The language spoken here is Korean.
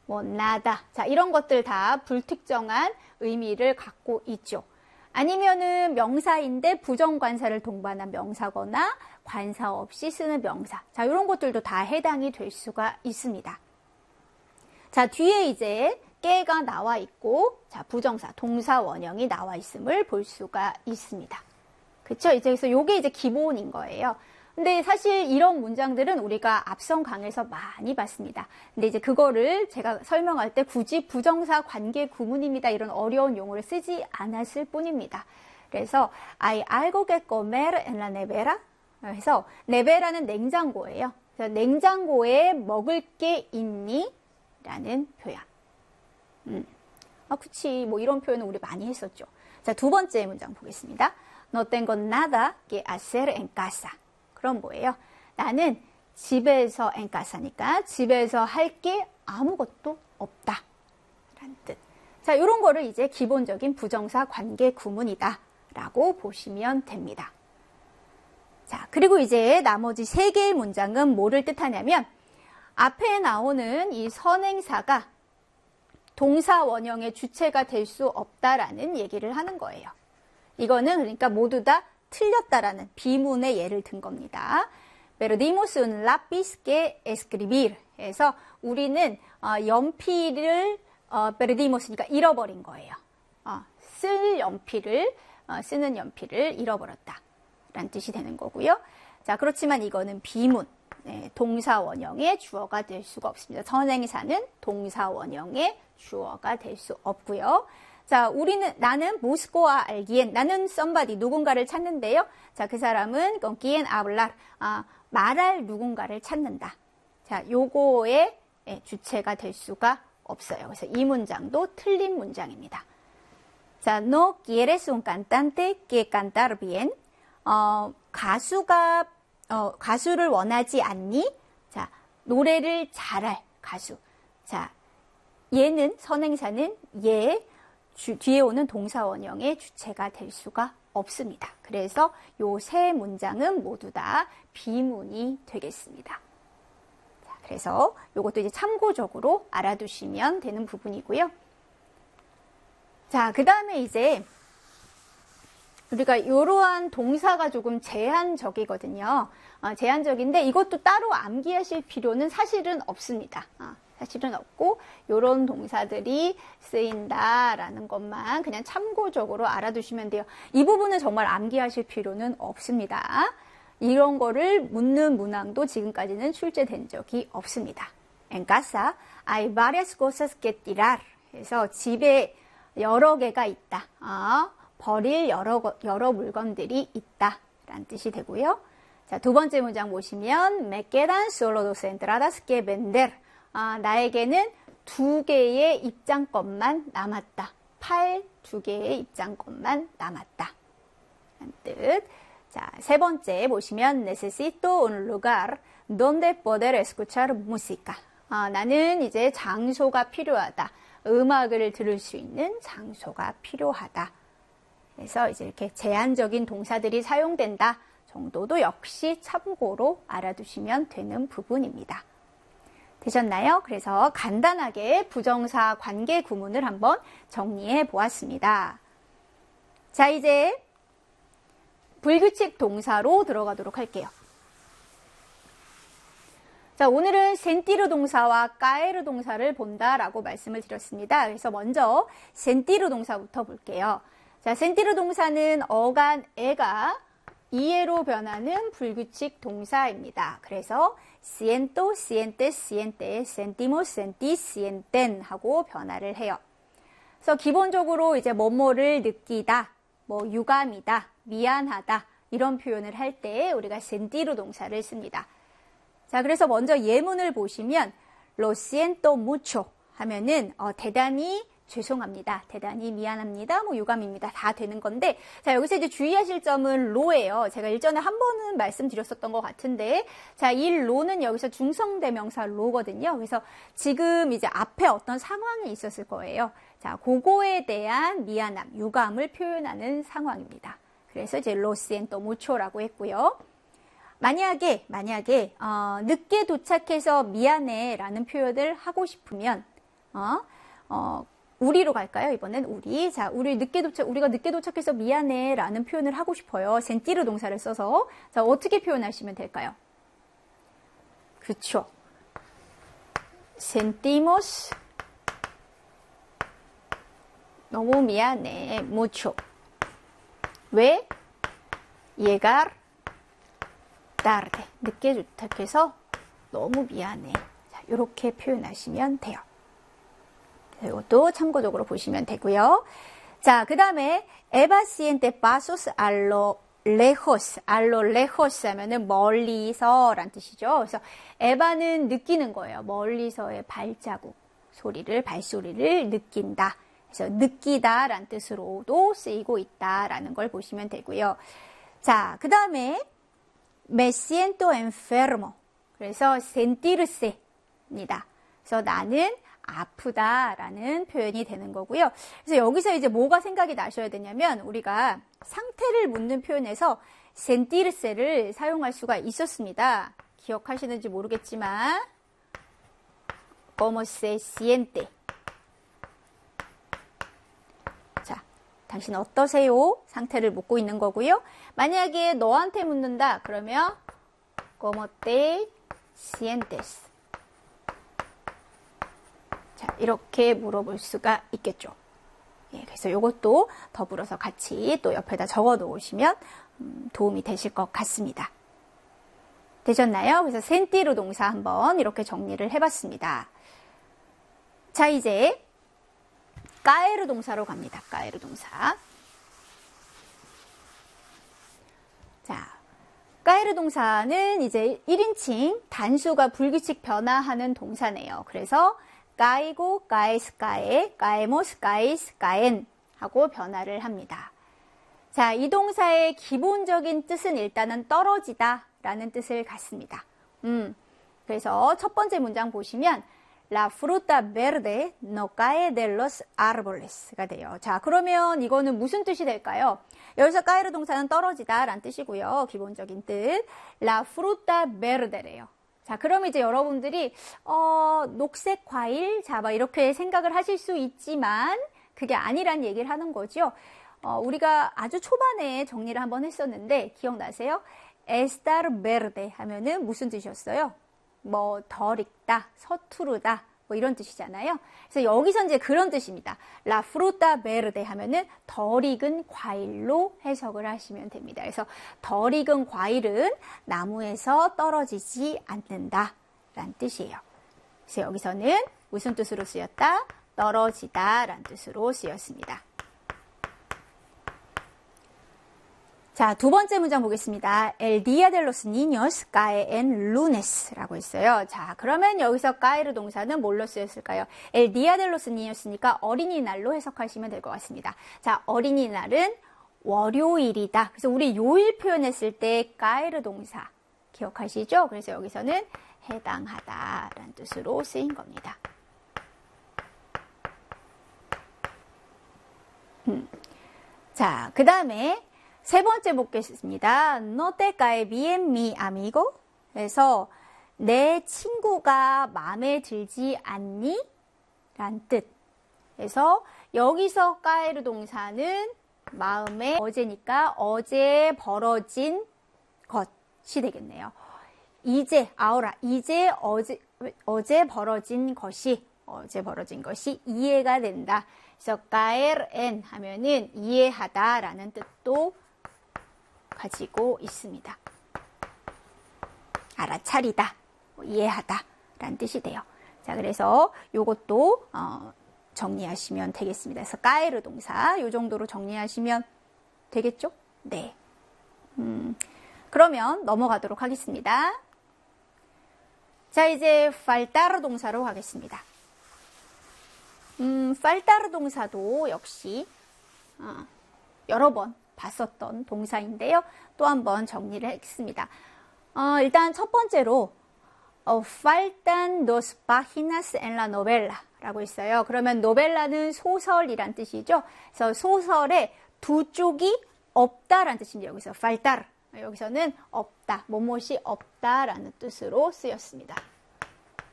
뭐 nada. 자, 이런 것들 다 불특정한 의미를 갖고 있죠. 아니면은 명사인데 부정관사를 동반한 명사거나 관사 없이 쓰는 명사. 자, 이런 것들도 다 해당이 될 수가 있습니다. 자, 뒤에 이제 깨가 나와 있고, 자, 부정사, 동사 원형이 나와 있음을 볼 수가 있습니다. 그쵸? 이제 그래서 요게 이제 기본인 거예요. 근데 사실 이런 문장들은 우리가 앞선 강에서 많이 봤습니다. 근데 이제 그거를 제가 설명할 때 굳이 부정사 관계 구문입니다. 이런 어려운 용어를 쓰지 않았을 뿐입니다. 그래서 hay algo que comer en la nevera? 그래서 never라는 냉장고예요. 그래서 냉장고에 먹을 게 있니? 라는 표현. 그치. 뭐 이런 표현은 우리 많이 했었죠. 자, 두 번째 문장 보겠습니다. No tengo nada que hacer en casa. 그럼 뭐예요? 나는 집에서 en casa니까 집에서 할 게 아무것도 없다. 라는 뜻. 자, 이런 거를 이제 기본적인 부정사 관계 구문이다. 라고 보시면 됩니다. 자, 그리고 이제 나머지 세 개의 문장은 뭐를 뜻하냐면 앞에 나오는 이 선행사가 동사 원형의 주체가 될 수 없다라는 얘기를 하는 거예요. 이거는 그러니까 모두 다 틀렸다라는 비문의 예를 든 겁니다. Perdimos un lápiz que escribir. 해서 우리는 연필을 perdimos니까 잃어버린 거예요. 쓰는 연필을 잃어버렸다. 라는 뜻이 되는 거고요. 자, 그렇지만 이거는 비문. 네, 동사 원형의 주어가 될 수가 없습니다. 선행사는 동사 원형의 주어가 될 수 없고요. 자, 나는 모스코와 알기엔, 나는 somebody, 누군가를 찾는데요. 자, 그 사람은 quien hablar, 말할 누군가를 찾는다. 자, 요거의 주체가 될 수가 없어요. 그래서 이 문장도 틀린 문장입니다. 자, no quieres un cantante que cantar bien. 가수를 원하지 않니? 자, 노래를 잘할 가수. 자, 얘는 선행사는 뒤에 오는 동사 원형의 주체가 될 수가 없습니다. 그래서 요 세 문장은 모두 다 비문이 되겠습니다. 자, 그래서 요것도 이제 참고적으로 알아두시면 되는 부분이고요. 자, 그 다음에 이제 우리가 이러한 동사가 조금 제한적이거든요. 제한적인데 이것도 따로 암기하실 필요는 사실은 없습니다. 사실은 없고 이런 동사들이 쓰인다라는 것만 그냥 참고적으로 알아두시면 돼요. 이 부분은 정말 암기하실 필요는 없습니다. 이런 거를 묻는 문항도 지금까지는 출제된 적이 없습니다. En casa hay varias cosas que tirar. 그래서 집에 여러 개가 있다. 버릴 여러 물건들이 있다. 라는 뜻이 되고요. 자, 두 번째 문장 보시면 Me quedan solo dos entradas que vender. 나에게는 2개의 입장권만 남았다. 팔 2개의 입장권만 남았다. 라는 뜻. 자, 세 번째 보시면 Necesito un lugar donde poder escuchar música. 나는 이제 장소가 필요하다. 음악을 들을 수 있는 장소가 필요하다. 그래서 이제 이렇게 제한적인 동사들이 사용된다 정도도 역시 참고로 알아두시면 되는 부분입니다. 되셨나요? 그래서 간단하게 부정사 관계 구문을 한번 정리해 보았습니다. 자, 이제 불규칙 동사로 들어가도록 할게요. 자, 오늘은 센티르 동사와 까에르 동사를 본다라고 말씀을 드렸습니다. 그래서 먼저 센티르 동사부터 볼게요. 자, 센티르 동사는 어간 에가 이에로 변하는 불규칙 동사입니다. 그래서 siento, sientes, siente, sentimos, sentis, sienten 하고 변화를 해요. 그래서 기본적으로 이제 뭐뭐를 느끼다, 뭐 유감이다, 미안하다 이런 표현을 할 때 우리가 sentir 동사를 씁니다. 자, 그래서 먼저 예문을 보시면 lo siento mucho 하면은 대단히 죄송합니다. 대단히 미안합니다. 뭐 유감입니다. 다 되는 건데 자, 여기서 이제 주의하실 점은 로예요. 제가 일전에 한 번은 말씀드렸었던 것 같은데 자, 이 로는 여기서 중성대명사 로거든요. 그래서 지금 이제 앞에 어떤 상황이 있었을 거예요. 자, 그거에 대한 미안함, 유감을 표현하는 상황입니다. 그래서 이제 lo siento mucho라고 했고요. 만약에 늦게 도착해서 미안해 라는 표현을 하고 싶으면 우리로 갈까요? 이번엔 우리. 자, 우리가 늦게 도착해서 미안해 라는 표현을 하고 싶어요. 센티르 동사를 써서. 자, 어떻게 표현하시면 될까요? 그렇죠. sentimos 너무 미안해. mucho. 왜? llegar tarde. 늦게 도착해서 너무 미안해. 자, 이렇게 표현하시면 돼요. 이것도 참고적으로 보시면 되고요. 자, 그 다음에 Eva siente pasos a lo lejos. a lo lejos 하면은 멀리서 란 뜻이죠. 그래서 에바는 느끼는 거예요. 멀리서의 발자국 소리를, 발소리를 느낀다. 그래서 느끼다 란 뜻으로도 쓰이고 있다라는 걸 보시면 되고요. 자, 그 다음에 me siento enfermo. 그래서 sentirse입니다. 그래서 나는 아프다라는 표현이 되는 거고요. 그래서 여기서 이제 뭐가 생각이 나셔야 되냐면 우리가 상태를 묻는 표현에서 sentirse를 사용할 수가 있었습니다. 기억하시는지 모르겠지만 como se siente. 자, 당신 어떠세요? 상태를 묻고 있는 거고요. 만약에 너한테 묻는다 그러면 como te sientes. 자, 이렇게 물어볼 수가 있겠죠. 예, 그래서 이것도 더불어서 같이 또 옆에다 적어 놓으시면 도움이 되실 것 같습니다. 되셨나요? 그래서 센티르 동사 한번 이렇게 정리를 해봤습니다. 자, 이제 까에르 동사로 갑니다. 까에르 동사. 자, 까에르 동사는 이제 1인칭 단수가 불규칙 변화하는 동사네요. 그래서 까이고, 까에스, 까에, 까에모스, 까이스, 까엔 하고 변화를 합니다. 자, 이 동사의 기본적인 뜻은 일단은 떨어지다 라는 뜻을 갖습니다. 그래서 첫 번째 문장 보시면 La fruta verde no cae de los árboles가 돼요. 자, 그러면 이거는 무슨 뜻이 될까요? 여기서 까에르 동사는 떨어지다 라는 뜻이고요. 기본적인 뜻. La fruta verde래요. 자, 그럼 이제 여러분들이 녹색 과일, 자, 막 이렇게 생각을 하실 수 있지만 그게 아니란 얘기를 하는 거죠. 우리가 아주 초반에 정리를 한번 했었는데 기억나세요? estar verde 하면은 무슨 뜻이었어요? 뭐 덜 익다, 서투르다, 뭐 이런 뜻이잖아요. 그래서 여기서 이제 그런 뜻입니다. La fruta verde 하면은 덜 익은 과일로 해석을 하시면 됩니다. 그래서 덜 익은 과일은 나무에서 떨어지지 않는다 라는 뜻이에요. 그래서 여기서는 무슨 뜻으로 쓰였다? 떨어지다 라는 뜻으로 쓰였습니다. 자, 두 번째 문장 보겠습니다. El día de los niños cae en lunes라고 했어요. 자, 그러면 여기서 cae르 동사는 뭘로 쓰였을까요? El día de los niños니까 어린이날로 해석하시면 될 것 같습니다. 자, 어린이날은 월요일이다. 그래서 우리 요일 표현했을 때 cae르 동사 기억하시죠? 그래서 여기서는 해당하다라는 뜻으로 쓰인 겁니다. 자, 그 다음에 세 번째 보겠습니다. No te cae bien mi amigo. 그래서 내 친구가 마음에 들지 않니? 란 뜻. 그래서 여기서 까에르 동사는 마음에 어제니까 어제 벌어진 것이 되겠네요. 이제 어제 벌어진 것이 이해가 된다. 그래서 caer en 하면은 이해하다라는 뜻도 가지고 있습니다. 알아차리다, 이해하다 라는 뜻이 돼요. 자, 그래서 요것도 정리하시면 되겠습니다. 그래서 까에르 동사 요 정도로 정리하시면 되겠죠? 네. 그러면 넘어가도록 하겠습니다. 자, 이제 faltar 동사로 가겠습니다. faltar 동사도 역시 여러 번 봤었던 동사인데요. 또 한번 정리를 했습니다. 일단 첫 번째로 faltan dos páginas en la novela 라고 있어요. 그러면 노벨라는 소설이란 뜻이죠. 그래서 소설에 두 쪽이 없다라는 뜻입니다. 여기서 faltar, 여기서는 없다, 뭐뭇이 없다라는 뜻으로 쓰였습니다.